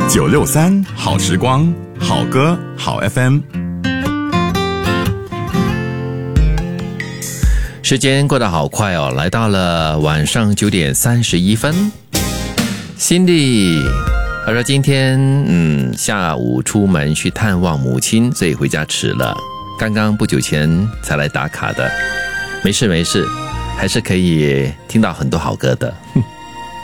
963好时光，好歌好 FM。 时间过得好快哦，来到了晚上9点31分。Cindy， 他说今天下午出门去探望母亲，所以回家迟了。刚刚不久前才来打卡的，没事，还是可以听到很多好歌的。